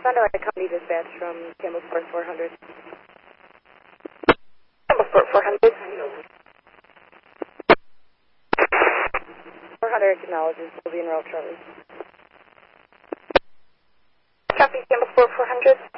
Thunder, I company dispatch from Campbellsport 400. Campbellsport 400. 400 acknowledges. We'll be enrolled shortly. Copy, Campbellsport 400.